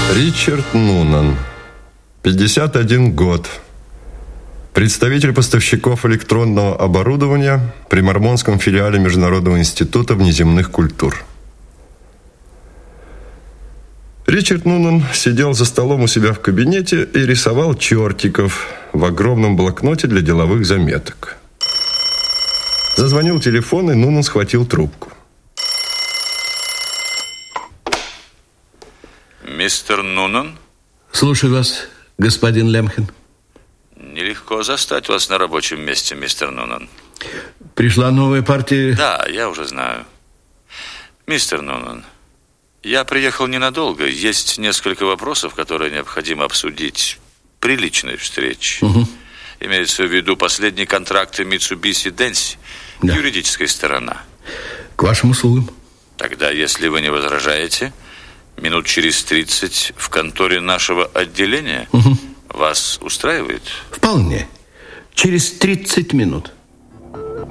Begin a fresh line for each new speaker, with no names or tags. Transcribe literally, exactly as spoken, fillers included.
Ричард Нунан, пятьдесят один год. Представитель поставщиков электронного оборудования при Мормонском филиале Международного института внеземных культур. Ричард Нунан сидел за столом у себя в кабинете и рисовал чертиков в огромном блокноте для деловых заметок. Зазвонил телефон, и Нунан схватил трубку.
Мистер Нунан?
Слушаю вас, господин Лемхен.
Нелегко застать вас на рабочем месте, мистер Нунан.
Пришла новая партия?
Да, я уже знаю. Мистер Нунан, я приехал ненадолго. Есть несколько вопросов, которые необходимо обсудить при личной встрече.
Угу.
Имеется в виду последние контракты Mitsubishi Densi,
да.
Юридическая сторона.
К вашим услугам.
Тогда, если вы не возражаете, минут через тридцать в конторе нашего отделения.
Угу.
Вас устраивает?
Вполне. Через тридцать минут.